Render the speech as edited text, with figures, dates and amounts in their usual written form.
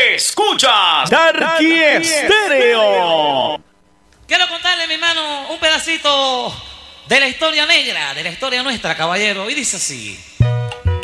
Escuchas Darky Estéreo. Quiero contarle, mi hermano, un pedacito de la historia negra, de la historia nuestra, caballero. Y dice así.